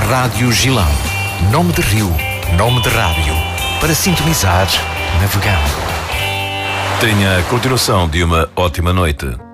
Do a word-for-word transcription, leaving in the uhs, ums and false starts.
Rádio Gilão. Nome de rio, nome de rádio. Para sintonizar, navegando. Tenha a continuação de uma ótima noite.